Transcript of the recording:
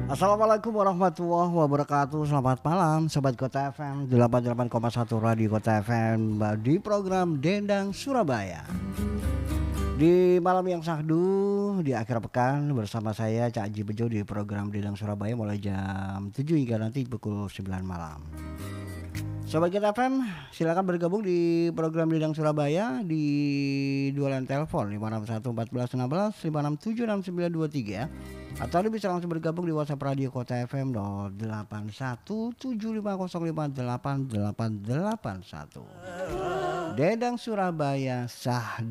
Assalamualaikum warahmatullahi wabarakatuh. Selamat malam Sobat Kota FM 88,1 Radio Kota FM di program Dendang Surabaya. Di malam yang syahdu di akhir pekan bersama saya Cak Haji Bejo di program Dendang Surabaya mulai jam 7 hingga nanti pukul 9 malam. Sobat Kita FM silakan bergabung di program Dendang Surabaya di dua line telepon 561 14 16 567 6923 ya. Atau Anda bisa langsung bergabung di WhatsApp Radio Kota FM 081750588881. Dendang Surabaya sah